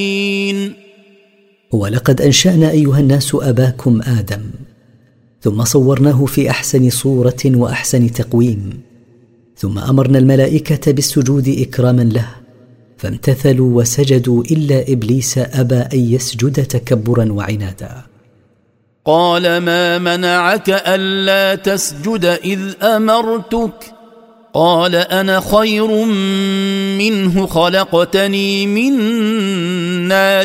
ولقد أنشأنا أيها الناس أباكم آدم، ثم صورناه في أحسن صورة وأحسن تقويم، ثم أمرنا الملائكة بالسجود إكراما له، فامتثلوا وسجدوا إلا إبليس أبى أن يسجد تكبرا وعنادا. قال ما منعك ألا تسجد إذ أمرتك؟ قال أنا خير منه، خلقتني من نار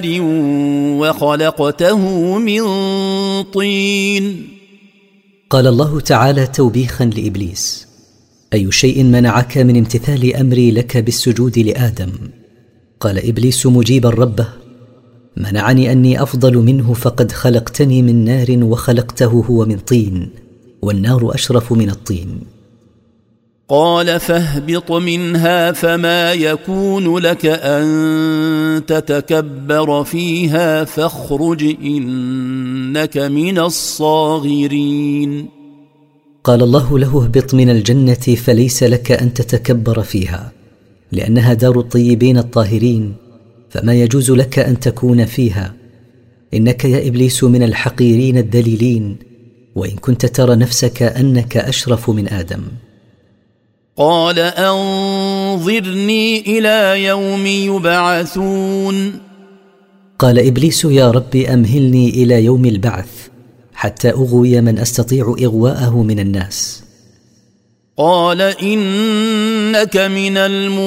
وخلقته من طين. قال الله تعالى توبيخا لإبليس: أي شيء منعك من امتثال أمري لك بالسجود لآدم؟ قال إبليس مجيبا ربه: منعني أني أفضل منه، فقد خلقتني من نار وخلقته هو من طين، والنار أشرف من الطين. قال فاهبط منها فما يكون لك أن تتكبر فيها فاخرج إنك من الصاغرين. قال الله له: اهبط من الجنة فليس لك أن تتكبر فيها، لأنها دار الطيبين الطاهرين، فما يجوز لك أن تكون فيها. إنك يا إبليس من الحقيرين الذليلين، وإن كنت ترى نفسك أنك أشرف من آدم. قال أنظرني إلى يوم يبعثون. قال إبليس: يا رب أمهلني إلى يوم البعث حتى أغوي من أستطيع إغواءه من الناس. قال إنك من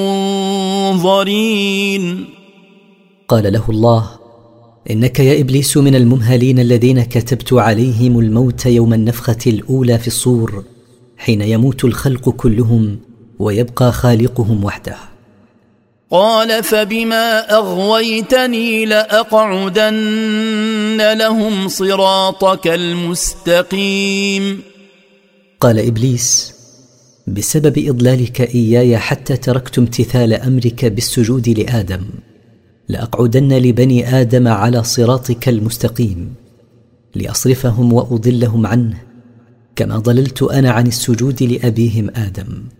المنظرين. قال له الله: إنك يا إبليس من الممهلين الذين كتبت عليهم الموت يوم النفخة الأولى في الصور، حين يموت الخلق كلهم ويبقى خالقهم وحده. قال فبما أغويتني لأقعدن لهم صراطك المستقيم. قال إبليس: بسبب إضلالك إياي حتى تركت امتثال أمرك بالسجود لآدم، لأقعدن لبني آدم على صراطك المستقيم، لأصرفهم وأضلهم عنه، كما ضللت أنا عن السجود لأبيهم آدم.